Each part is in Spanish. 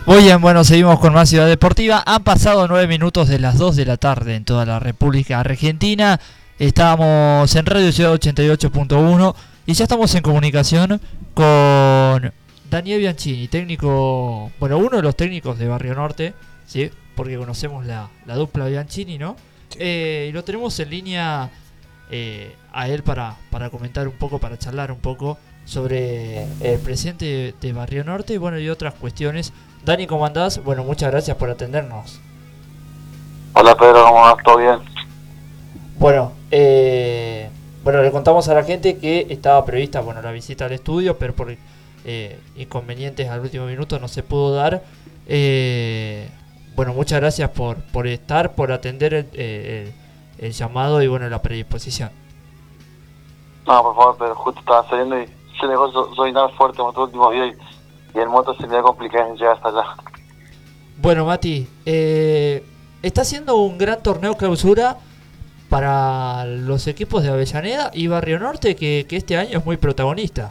Muy bien, bueno, seguimos con más Ciudad Deportiva. Han pasado 9 minutos de las 2 de la tarde en toda la República Argentina. Estábamos en Radio Ciudad 88.1 y ya estamos en comunicación con Daniel Bianchini, técnico, bueno, uno de los técnicos de Barrio Norte, ¿sí? Porque conocemos la dupla Bianchini, ¿no? Sí. Y lo tenemos en línea a él para comentar un poco, para charlar un poco sobre el presente de Barrio Norte y bueno, y otras cuestiones. Dani, ¿cómo andás? Bueno, muchas gracias por atendernos. Hola Pedro, ¿cómo vas? ¿Todo bien? Bueno, le contamos a la gente que estaba prevista, bueno, la visita al estudio, pero por inconvenientes al último minuto no se pudo dar. Bueno, muchas gracias por estar, por atender el llamado y bueno, la predisposición. No, por favor, Pedro, justo estaba saliendo y se dejó sonar fuerte como todo el último día y el moto se me ha complicado en llegar hasta allá. Bueno, Mati, está haciendo un gran torneo clausura para los equipos de Avellaneda y Barrio Norte, que este año es muy protagonista.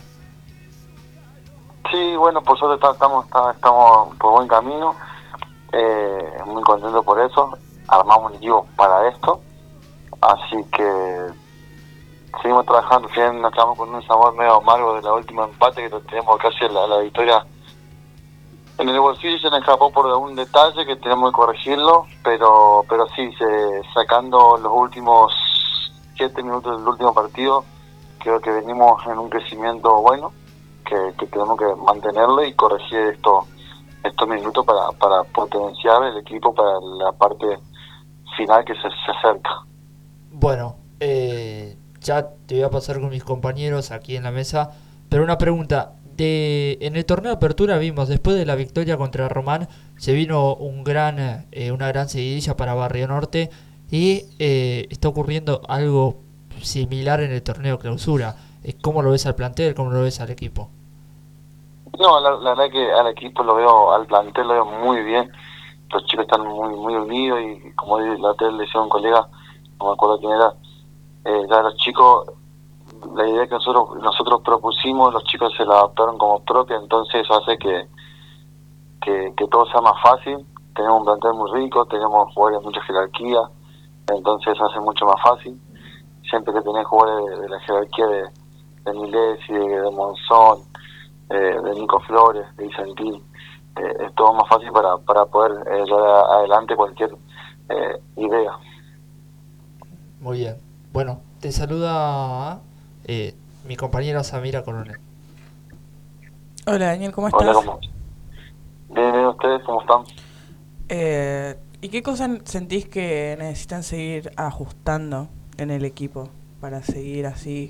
Sí, bueno, por suerte estamos por buen camino, muy contento por eso, armamos un equipo para esto, así que seguimos trabajando, si bien nos quedamos con un sabor medio amargo de la última empate que tenemos casi la victoria en el bolsillo, se nos escapó por algún detalle que tenemos que corregirlo, pero sí, sacando los últimos 7 minutos del último partido, creo que venimos en un crecimiento bueno, que tenemos que mantenerlo y corregir estos minutos para potenciar el equipo para la parte final que se acerca. Bueno, ya te voy a pasar con mis compañeros aquí en la mesa, pero una pregunta. En el torneo de apertura vimos, después de la victoria contra Román, se vino una gran seguidilla para Barrio Norte y está ocurriendo algo similar en el torneo clausura. ¿Cómo lo ves al plantel? ¿Cómo lo ves al equipo? No, la verdad que al equipo al plantel lo veo muy bien. Los chicos están muy unidos y como la otra vez le decía a un colega, no me acuerdo quién era, ya los chicos, la idea que nosotros propusimos, los chicos se la adaptaron como propia, entonces eso hace que todo sea más fácil. Tenemos un plantel muy rico, tenemos jugadores de mucha jerarquía, entonces eso hace mucho más fácil. Siempre que tenés jugadores de la jerarquía de Milesi, de Monzón, de Nico Flores, de Vicentín, es todo más fácil para poder llevar adelante cualquier idea. Muy bien. Bueno, te saluda mi compañera Samira Coronel. Hola Daniel, ¿cómo estás? Hola, ¿cómo? Bien, ¿ustedes cómo están? ¿Y qué cosas sentís que necesitan seguir ajustando en el equipo para seguir así?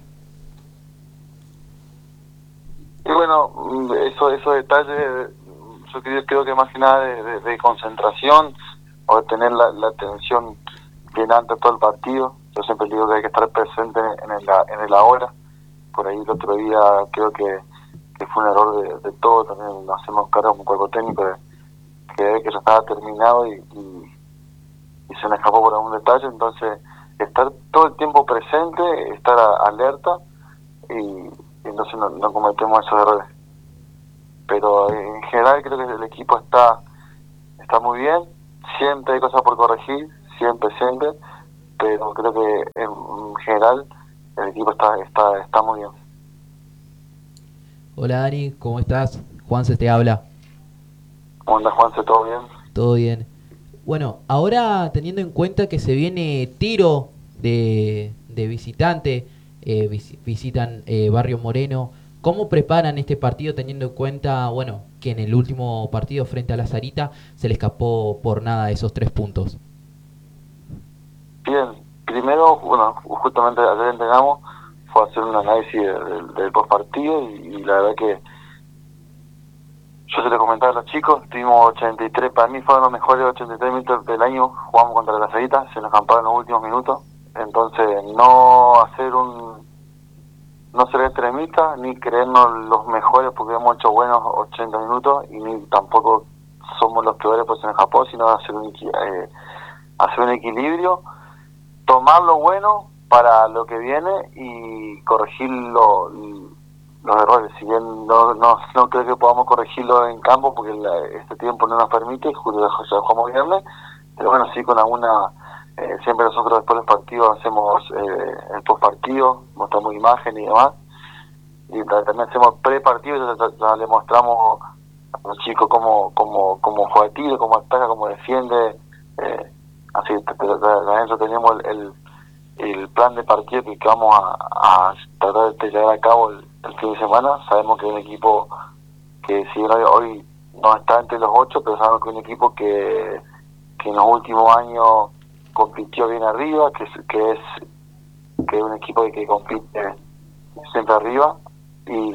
Y bueno, esos detalles, yo creo que más que nada de concentración o de tener la atención bien antes de todo el partido. Yo siempre digo que hay que estar presente en el ahora. Por ahí el otro día creo que fue un error de todo, también nos hacemos cargo como cuerpo técnico que ya estaba terminado y se me escapó por algún detalle. Entonces estar todo el tiempo presente, estar alerta y entonces no cometemos esos errores. Pero en general creo que el equipo está muy bien, siempre hay cosas por corregir, siempre, pero creo que en general el equipo está muy bien. Hola Dani, ¿cómo estás? Juanse te habla. ¿Cómo andas, Juanse? ¿Todo bien? Todo bien. Bueno, ahora teniendo en cuenta que se viene tiro de visitante, visitan Barrio Moreno, ¿cómo preparan este partido teniendo en cuenta, bueno, que en el último partido frente a la Sarita se le escapó por nada esos 3 puntos? Bien, primero, bueno, justamente ayer entrenamos, fue a hacer un análisis del post partido y la verdad que yo se lo comentaba a los chicos, tuvimos 83, para mí fueron los mejores 83 minutos del año, jugamos contra la Sarita, se nos escaparon los últimos minutos, entonces no ser extremistas ni creernos los mejores porque hemos hecho buenos 80 minutos y ni tampoco somos los peores pues se nos escapó, sino hacer un equilibrio, tomar lo bueno para lo que viene y corregir lo los errores. Si bien no creo que podamos corregirlo en campo porque este tiempo no nos permite, Julio ya jugamos viernes, pero bueno, sí con alguna, siempre nosotros después de los partidos hacemos el post partido, mostramos imágenes y demás, y también hacemos pre-partido, ya le mostramos a los chicos cómo juega tiro, cómo ataca, cómo defiende, así adentro tenemos el plan de partido que vamos a tratar de llevar a cabo el fin de semana. Sabemos que es un equipo que si bien hoy no está entre los 8, pero sabemos que es un equipo que en los últimos años compitió bien arriba, que es un equipo que compite siempre arriba, y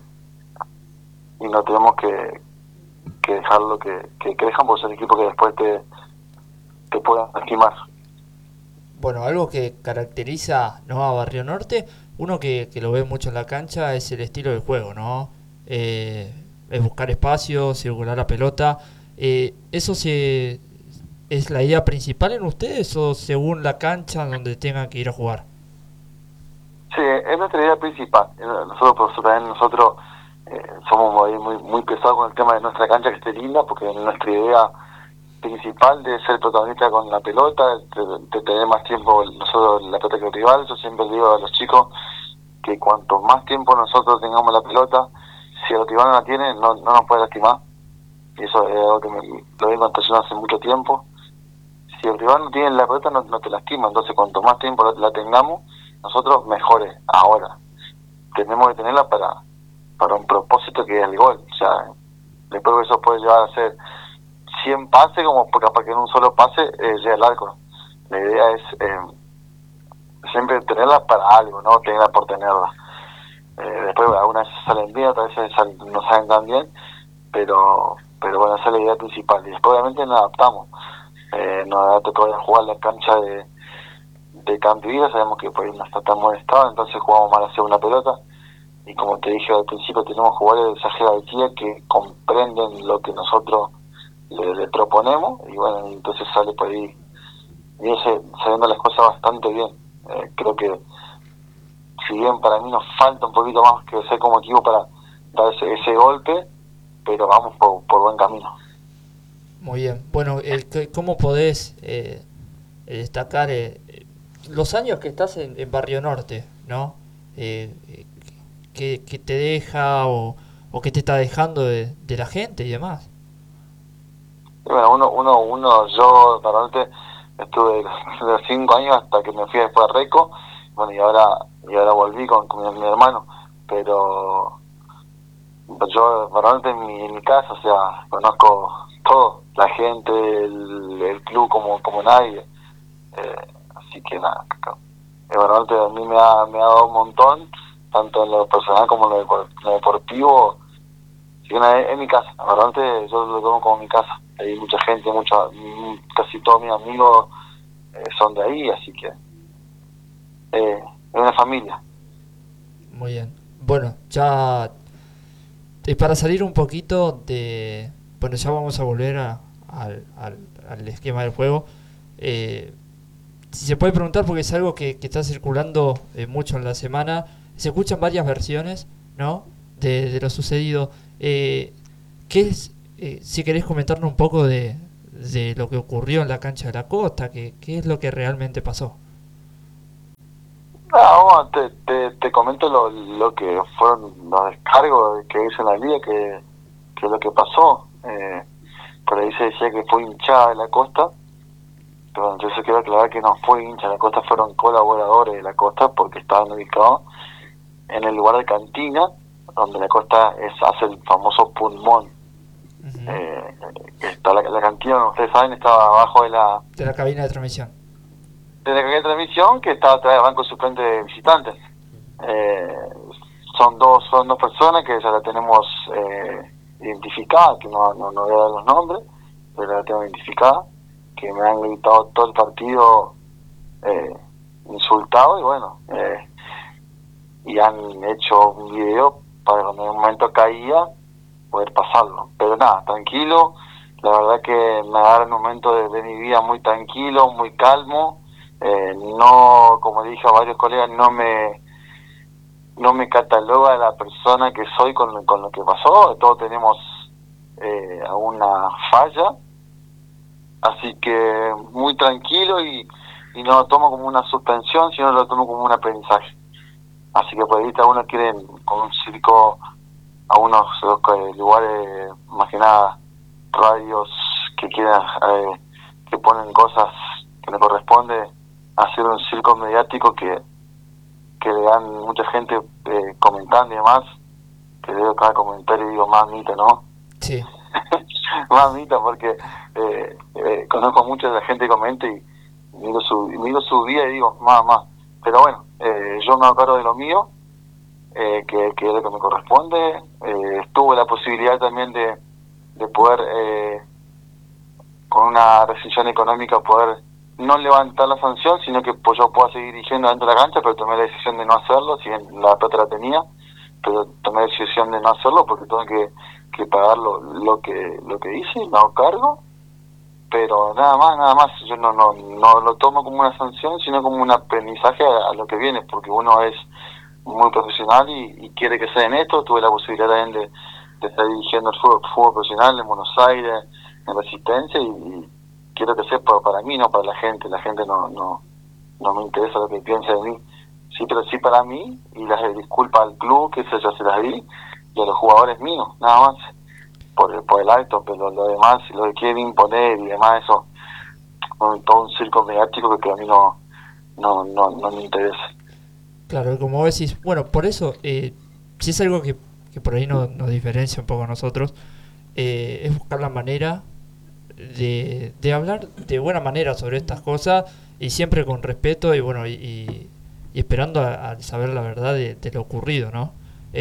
no tenemos que dejarlo que crejan, porque es un equipo que después te puedan lastimar. Bueno, algo que caracteriza, ¿no?, a Barrio Norte, uno que lo ve mucho en la cancha, es el estilo de juego, ¿no? Es buscar espacio, circular la pelota. ¿Eso es la idea principal en ustedes o según la cancha donde tengan que ir a jugar? Sí, es nuestra idea principal. Nosotros somos muy pesados con el tema de nuestra cancha, que esté linda, porque nuestra idea principal de ser protagonista con la pelota, de tener más tiempo nosotros la pelota que el rival. Yo siempre digo a los chicos que cuanto más tiempo nosotros tengamos la pelota, si el rival no la tiene, no nos puede lastimar. Y eso es algo que lo vengo anticiando hace mucho tiempo. Si el rival no tiene la pelota, no te lastima. Entonces, cuanto más tiempo la tengamos, nosotros mejores. Ahora, tenemos que tenerla para un propósito que es el gol. O sea, después eso puede llevar a ser 100 pases, como capaz que en un solo pase llega al arco. La idea es siempre tenerla para algo, no tenerla por tenerla. Después algunas veces salen bien, otras veces no salen tan bien, pero bueno, esa es la idea principal. Y después obviamente nos adaptamos. Nos tocó jugar la cancha de Campo y Vida, sabemos que por ahí no está tan buen estado, entonces jugamos mal hacia una pelota. Y como te dije al principio, tenemos jugadores de esa jerarquía que comprenden lo que nosotros le proponemos, y bueno, entonces sale por ahí saliendo las cosas bastante bien. Creo que si bien para mí nos falta un poquito más que ser como equipo para dar ese golpe, pero vamos por buen camino. Muy bien. Bueno, ¿cómo podés destacar los años que estás en Barrio Norte, ¿no? ¿Qué te deja o qué te está dejando de la gente y demás? Bueno, yo realmente estuve de los 5 años hasta que me fui después a Reco, bueno, y ahora volví con mi hermano, pero yo realmente en mi casa, o sea, conozco todo, la gente, el club como nadie, así que nada, realmente a mí me ha dado un montón, tanto en lo personal como en lo deportivo. Así que es mi casa, realmente yo lo tomo como mi casa. Hay mucha gente, casi todos mis amigos son de ahí, así que es una familia. Muy bien. Bueno, ya para salir un poquito bueno, ya vamos a volver al esquema del juego. Si se puede preguntar, porque es algo que está circulando mucho en la semana, se escuchan varias versiones, ¿no?, de lo sucedido. ¿Qué es, si querés comentarnos un poco de lo que ocurrió en la cancha de la Costa, qué es lo que realmente pasó? No, te comento lo que fueron los descargos que hizo en la liga, que es lo que pasó. Por ahí se decía que fue hinchada de la Costa, pero entonces quiero aclarar que no fue hincha de la Costa, fueron colaboradores de la Costa, porque estaban ubicados en el lugar de cantina, donde la Costa hace el famoso pulmón. Está la cantina, como ustedes saben, estaba abajo de la cabina de transmisión. De la cabina de transmisión, que estaba atrás del banco suplente de visitantes. Son dos personas que ya la tenemos identificada, que no voy a dar los nombres, pero la tengo identificada, que me han gritado todo el partido insultado, y bueno, y han hecho un video para cuando en un momento caía poder pasarlo. Pero nada, tranquilo, la verdad que me agarra un momento de mi vida muy tranquilo, muy calmo. No, como dije a varios colegas, no me no me cataloga la persona que soy con lo que pasó. Todos tenemos alguna falla, así que muy tranquilo y no lo tomo como una suspensión, sino lo tomo como un aprendizaje. Así que por ahí algunos quieren con un circo, algunos lugares, más que nada radios que quieran, que ponen cosas que no corresponde, hacer un circo mediático que le dan mucha gente comentando y demás, que leo cada comentario y digo, mamita, ¿no? Sí. Mamita, porque conozco mucha de la gente que comenta y miro su vida y digo, mamá. Pero bueno, yo me hago cargo de lo mío, que es lo que me corresponde. Tuve la posibilidad también de poder, con una restricción económica, poder no levantar la sanción, sino que pues yo pueda seguir dirigiendo dentro de la cancha, pero tomé la decisión de no hacerlo, si bien la plata la tenía, pero tomé la decisión de no hacerlo porque tengo que pagar lo que hice, me hago cargo, pero nada más, yo no lo tomo como una sanción, sino como un aprendizaje a lo que viene, porque uno es muy profesional y quiere que sea en esto. Tuve la posibilidad también de estar dirigiendo el fútbol profesional en Buenos Aires, en Resistencia, y quiero que sea para mí, no para la gente. La gente no me interesa lo que piensa de mí, sí, pero sí para mí, y las disculpas al club, que eso ya se las di, y a los jugadores míos, nada más, por el alto, pero lo demás, lo que quieren imponer y demás, eso, todo un circo mediático que a mí no me interesa. Claro, como vos decís, bueno, por eso, si es algo que por ahí nos diferencia un poco a nosotros, es buscar la manera de hablar de buena manera sobre estas cosas y siempre con respeto y bueno, y esperando a saber la verdad de lo ocurrido, ¿no?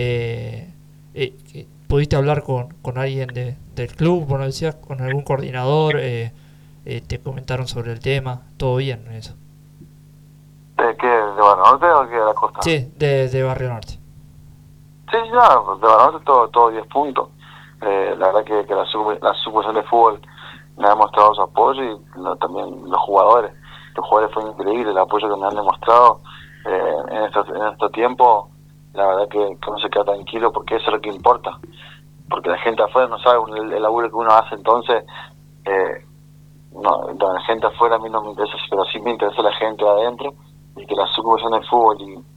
¿Pudiste hablar con alguien del club, bueno, decías, con algún coordinador? ¿Te comentaron sobre el tema? ¿Todo bien en eso? ¿De qué? ¿De Barrio Norte o de la costa? Sí, de Barrio Norte. Sí, ya, de Barrio Norte todo 10 puntos. La verdad que la sucursal de fútbol me ha demostrado su apoyo y también los jugadores. Los jugadores fue increíble el apoyo que me han demostrado en este tiempo. La verdad que uno se queda tranquilo porque eso es lo que importa. Porque la gente afuera no sabe el laburo que uno hace, entonces la gente afuera a mí no me interesa, pero sí me interesa la gente de adentro, y que la sucursal de fútbol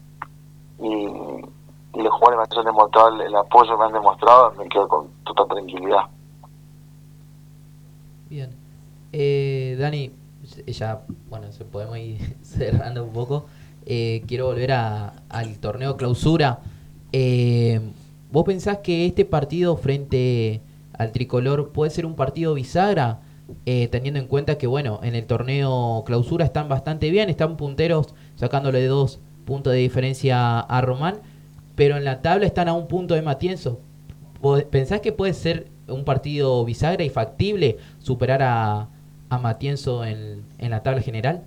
y los jugadores me han demostrado el apoyo que me han demostrado, me quedo con total tranquilidad. Bien. Dani, ya, bueno, se podemos ir cerrando un poco. Quiero volver al torneo clausura. ¿Vos pensás que este partido frente al tricolor puede ser un partido bisagra? Teniendo en cuenta que, bueno, en el torneo clausura están bastante bien, están punteros sacándole 2 puntos de diferencia a Román, pero en la tabla están a 1 punto de Matienzo. ¿Pensás que puede ser un partido bisagra y factible superar a Matienzo en la tabla general?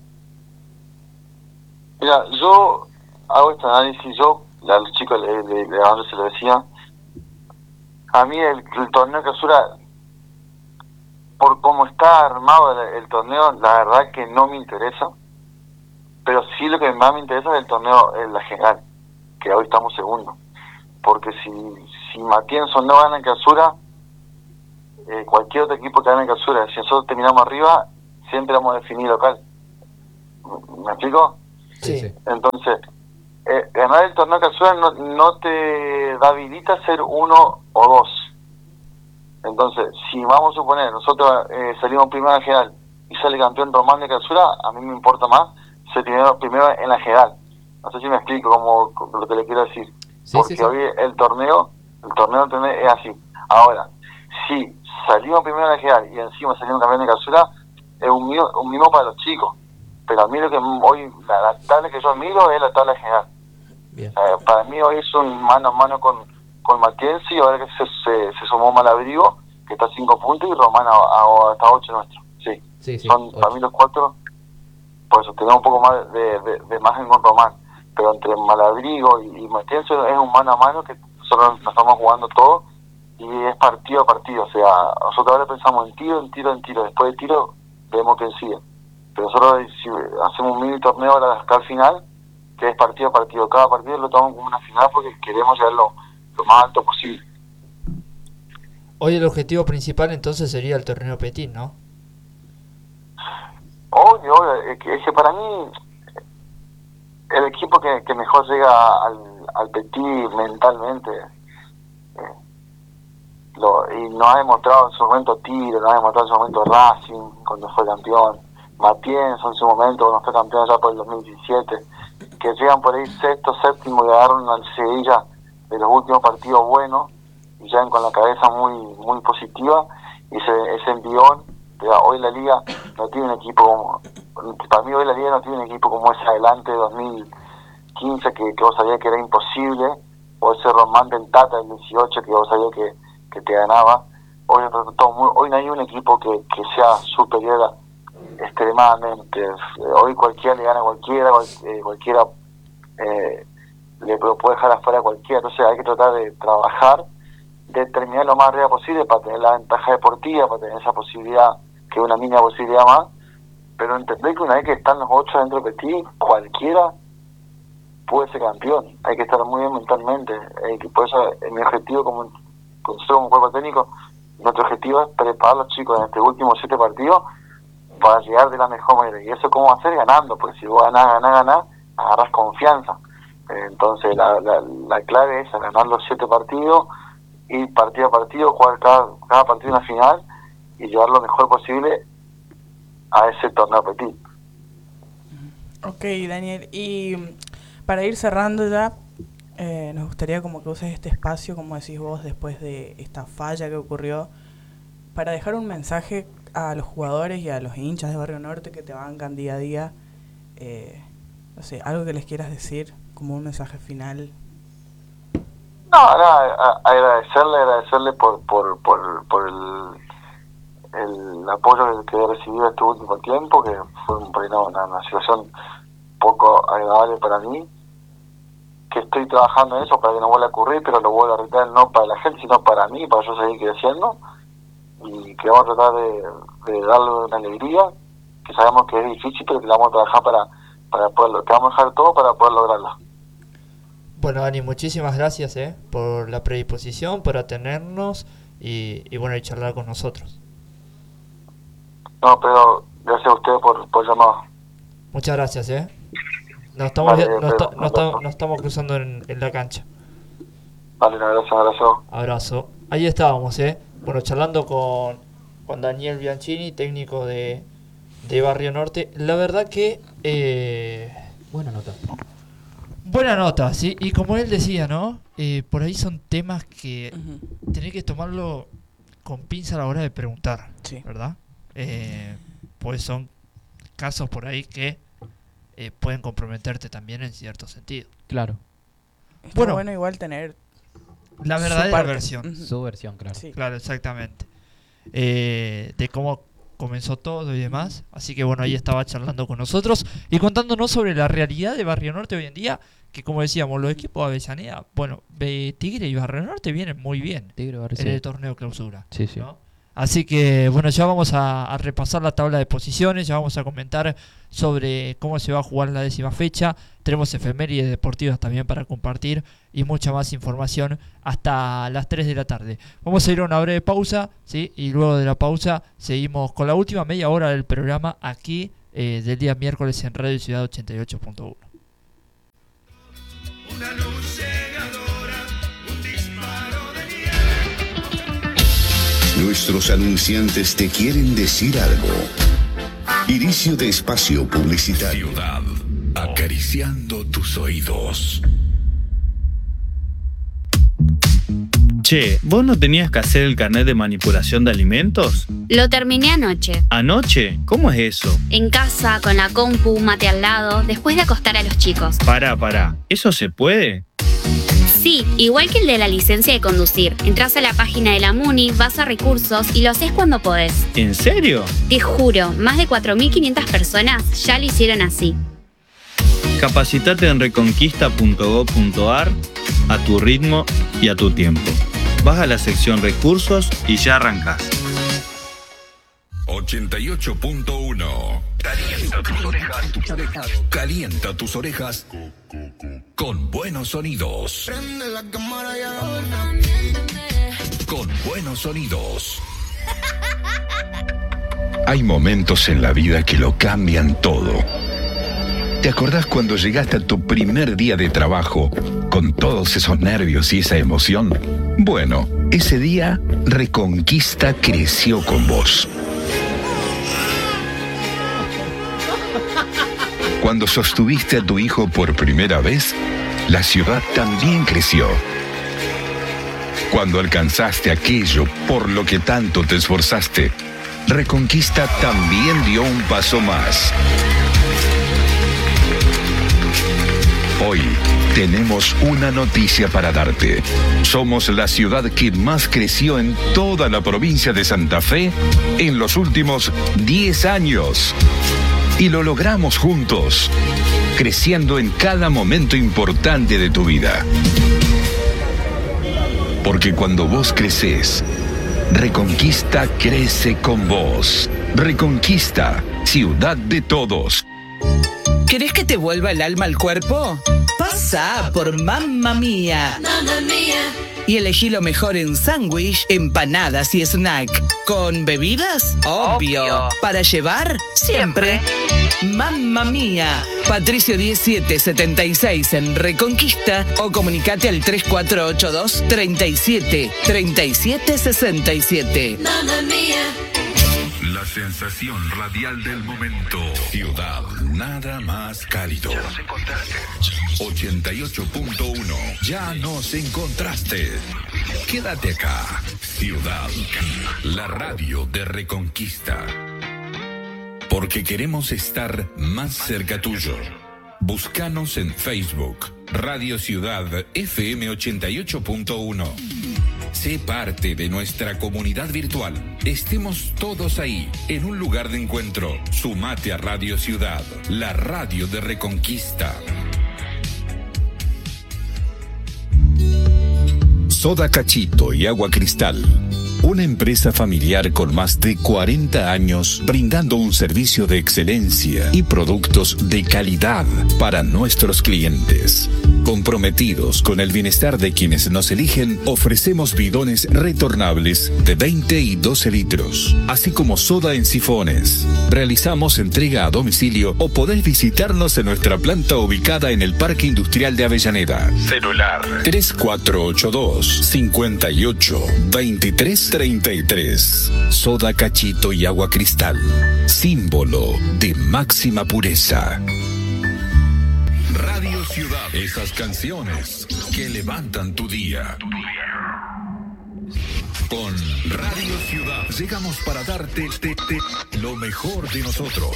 Mira, yo hago este análisis, a los chicos antes se lo decía, a mí el torneo clausura, por cómo está armado el torneo, la verdad que no me interesa, pero sí lo que más me interesa es el torneo en la general, que hoy estamos segundos, porque si Matienzo no gana en clausura, cualquier otro equipo que gane en clausura, si nosotros terminamos arriba, siempre vamos a definir local. ¿Me explico? Sí. Entonces, ganar el torneo clausura no te habilita ser 1 o 2. Entonces, si vamos a suponer, nosotros salimos primero en la general y sale campeón Román de clausura, a mí me importa más ser primero en la general. No sé si me explico como lo que le quiero decir. Sí, porque sí. hoy el torneo es así. Ahora, si salimos primero en la general y encima salimos campeón de clausura, es un mimo para los chicos. Pero a mí lo que hoy, la tabla que yo miro es la tabla general. Bien. Para mí hoy es un mano a mano con Matienzo, y ahora que se sumó Malabrigo, que está a 5 puntos, y Román hasta 8 nuestro. Sí. Son 8. para mí los 4, por eso tenemos un poco más de margen con Román. Pero entre Malabrigo y Matienzo es un mano a mano que nosotros nos estamos jugando todo, y es partido a partido. O sea, nosotros ahora pensamos en tiro. Después de tiro, vemos que sigue. Pero nosotros, si hacemos un mini torneo ahora hasta el final, que es partido a partido. Cada partido lo tomamos como una final porque queremos llegar lo más alto posible. Hoy el objetivo principal entonces sería el torneo Petit, ¿no? Obvio, es que para mí el equipo que mejor llega al Petit mentalmente y nos ha demostrado en su momento Tiro, nos ha demostrado en su momento Racing cuando fue campeón, Matienzo en su momento cuando fue campeón ya por el 2017, que llegan por ahí sexto, séptimo y agarran al Sevilla de los últimos partidos buenos y llegan con la cabeza muy positiva, y ese envión. Hoy la Liga no tiene un equipo para mí hoy la Liga no tiene un equipo como ese adelante de 2015 que vos sabías que era imposible, o ese Román del Tata del 18 que vos sabías que te ganaba. Hoy no hay un equipo que sea superior extremadamente. Hoy cualquiera le gana a cualquiera, cualquiera le puede dejar afuera a cualquiera. Entonces hay que tratar de trabajar, de terminar lo más arriba posible para tener la ventaja deportiva, para tener esa posibilidad, que es una mínima posibilidad más, pero entender que una vez que están los 8 dentro de Petit, cualquiera puede ser campeón. Hay que estar muy bien mentalmente, por eso mi objetivo como cuerpo técnico, nuestro objetivo es preparar a los chicos en este último 7 partidos para llegar de la mejor manera, y eso cómo hacer ganando, porque si vos ganás, agarrás confianza. Entonces la clave es ganar los 7 partidos, ir partido a partido, jugar cada partido una final y llevar lo mejor posible a ese torneo Petit. Ok, Daniel, y para ir cerrando ya, nos gustaría como que uses este espacio, como decís vos, después de esta falla que ocurrió, para dejar un mensaje a los jugadores y a los hinchas de Barrio Norte que te bancan día a día. No sé, algo que les quieras decir como un mensaje final. No, nada, agradecerle por el apoyo que he recibido este último tiempo, que fue una situación poco agradable para mí, que estoy trabajando en eso para que no vuelva a ocurrir, pero lo vuelvo a reiterar, no para la gente, sino para mí, para yo seguir creciendo, y que vamos a tratar de darle una alegría, que sabemos que es difícil, pero que la vamos a trabajar para poderlo, que vamos a dejar todo para poder lograrlo. Bueno, Dani, muchísimas gracias por la predisposición, por atendernos y bueno, y charlar con nosotros. No, pero gracias a ustedes por llamar. Muchas gracias, Nos estamos cruzando en la cancha. Vale, un abrazo. Abrazo. Ahí estábamos, Bueno, charlando con Daniel Bianchini, técnico de Barrio Norte. La verdad que... Buena nota, sí. Y como él decía, ¿no? Por ahí son temas que tenés que tomarlo con pinza a la hora de preguntar, sí, ¿verdad? Pues son casos por ahí que pueden comprometerte también en cierto sentido. Claro. Está bueno igual tener la verdadera versión. Su versión, claro. Sí. Claro, exactamente. De cómo comenzó todo y demás. Así que bueno, ahí estaba charlando con nosotros y contándonos sobre la realidad de Barrio Norte hoy en día, que como decíamos, los equipos de Avellaneda, bueno, Tigre y Barrio Norte vienen muy bien en el torneo clausura. Sí, sí. ¿No? Así que bueno, ya vamos a repasar la tabla de posiciones, ya vamos a comentar sobre cómo se va a jugar la 10ª fecha. Tenemos efemérides deportivas también para compartir y mucha más información hasta las 3 de la tarde. Vamos a ir a una breve pausa, ¿sí? Y luego de la pausa seguimos con la última media hora del programa aquí del día miércoles en Radio Ciudad 88.1. Una luz cegadora, un disparo de nieve. Nuestros anunciantes te quieren decir algo. Inicio de espacio publicitario. Ciudad, acariciando tus oídos. Che, ¿vos no tenías que hacer el carnet de manipulación de alimentos? Lo terminé anoche. ¿Anoche? ¿Cómo es eso? En casa, con la compu, mate al lado, después de acostar a los chicos. Pará. ¿Eso se puede? Sí, igual que el de la licencia de conducir. Entrás a la página de la MUNI, vas a recursos y lo haces cuando podés. ¿En serio? Te juro, más de 4.500 personas ya lo hicieron así. Capacitate en reconquista.gov.ar a tu ritmo y a tu tiempo. Vas a la sección recursos y ya arrancás. 88.1 Calienta tus orejas con buenos sonidos. Con buenos sonidos. Hay momentos en la vida que lo cambian todo. ¿Te acordás cuando llegaste a tu primer día de trabajo con todos esos nervios y esa emoción? Bueno, ese día Reconquista creció con vos. Cuando sostuviste a tu hijo por primera vez, la ciudad también creció. Cuando alcanzaste aquello por lo que tanto te esforzaste, Reconquista también dio un paso más. Hoy tenemos una noticia para darte. Somos la ciudad que más creció en toda la provincia de Santa Fe en los últimos 10 años. Y lo logramos juntos, creciendo en cada momento importante de tu vida. Porque cuando vos creces, Reconquista crece con vos. Reconquista, ciudad de todos. ¿Querés que te vuelva el alma al cuerpo? Pasa por Mamma Mía. Mamma Mía. Y elegí lo mejor en sándwich, empanadas y snack. ¿Con bebidas? Obvio. ¿Para llevar? Siempre. Mamma Mía. Patricio 1776 en Reconquista o comunicate al 3482 37 37 67. Mamma Mía. La sensación radial del momento. Ciudad, nada más cálido. 88.1. Ya nos encontraste. Quédate acá. Ciudad, la radio de Reconquista. Porque queremos estar más cerca tuyo. Búscanos en Facebook, Radio Ciudad FM 88.1. Sé parte de nuestra comunidad virtual. Estemos todos ahí, en un lugar de encuentro. Sumate a Radio Ciudad, la radio de Reconquista. Soda Cachito y Agua Cristal. Una empresa familiar con más de 40 años brindando un servicio de excelencia y productos de calidad para nuestros clientes. Comprometidos con el bienestar de quienes nos eligen, ofrecemos bidones retornables de 20 y 12 litros, así como soda en sifones. Realizamos entrega a domicilio o podés visitarnos en nuestra planta ubicada en el Parque Industrial de Avellaneda. Celular 3482 58 23 33. Soda Cachito y Agua Cristal. Símbolo de máxima pureza. Radio Ciudad. Esas canciones que levantan tu día. Con Radio Ciudad llegamos para darte lo mejor de nosotros.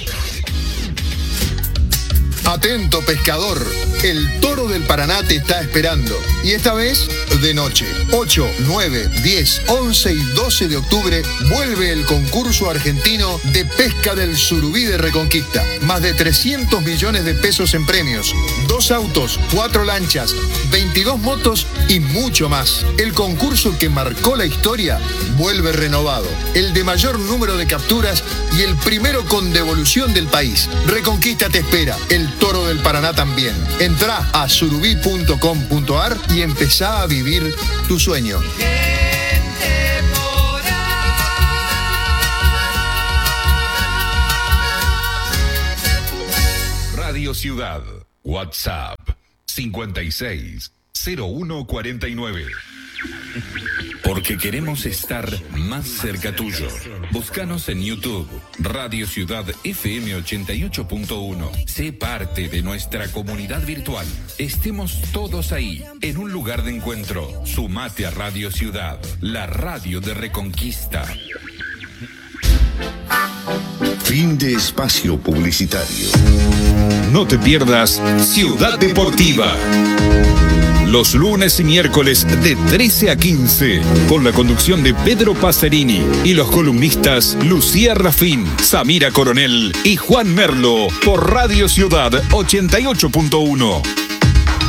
Atento, pescador, el Toro del Paraná te está esperando. Y esta vez, de noche. 8, 9, 10, 11 y 12 de octubre vuelve el concurso argentino de pesca del Surubí de Reconquista. Más de 300 millones de pesos en premios. 2 autos, 4 lanchas, 22 motos y mucho más. El concurso que marcó la historia vuelve renovado. El de mayor número de capturas y el primero con devolución del país. Reconquista te espera. El Toro del Paraná también. Entrá a surubí.com.ar y empezá a vivir tu sueño. Radio Ciudad. WhatsApp 56 0149. Porque queremos estar más cerca tuyo. Búscanos en YouTube, Radio Ciudad FM 88.1. Sé parte de nuestra comunidad virtual. Estemos todos ahí, en un lugar de encuentro. Sumate a Radio Ciudad, la radio de Reconquista. Fin de espacio publicitario. No te pierdas Ciudad Deportiva. Los lunes y miércoles de 13 a 15, con la conducción de Pedro Pacerini y los columnistas Lucía Rafín, Samira Coronel y Juan Merlo, por Radio Ciudad 88.1.